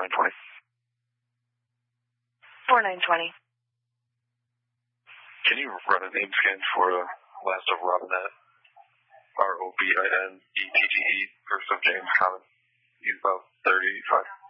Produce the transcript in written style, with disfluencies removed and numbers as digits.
4920. 4920. Can you run a name scan for the last of Robinette? Robinette, first of James Common. He's about 35.